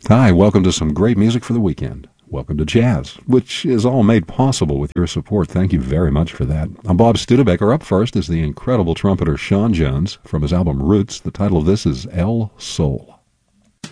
Hi, welcome to some great music for the weekend. Welcome to Jazz, which is all made possible with your support. Thank you very much for that. I'm Bob Studebaker. Up first is the incredible trumpeter Sean Jones from his album Roots. The title of this is El Sol.